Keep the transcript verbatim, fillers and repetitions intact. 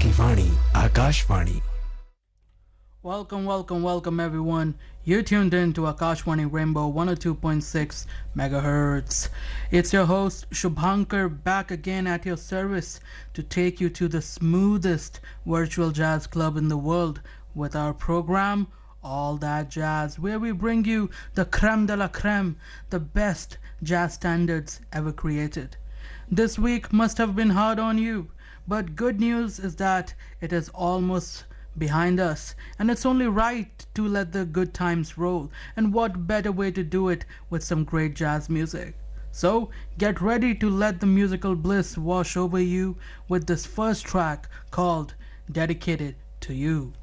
Vani Akashvani. Welcome, welcome, welcome everyone. You're tuned in to Akashvani Rainbow one oh two point six megahertz. It's your host Shubhankar back again at your service to take you to the smoothest virtual jazz club in the world with our program All That Jazz, where we bring you the creme de la creme, the best jazz standards ever created. This week must have been hard on you, but good news is that it is almost behind us, and it's only right to let the good times roll. And what better way to do it with some great jazz music? So get ready to let the musical bliss wash over you with this first track called Dedicated to You.